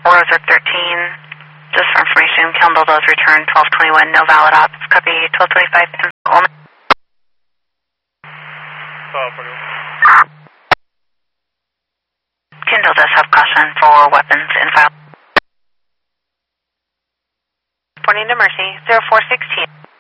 Rosa 13, just for information, Kendall does return 1221, no valid ops. Copy 1225 only. 1221. Kendall does have caution for weapons in file. Reporting to Mercy, 0416.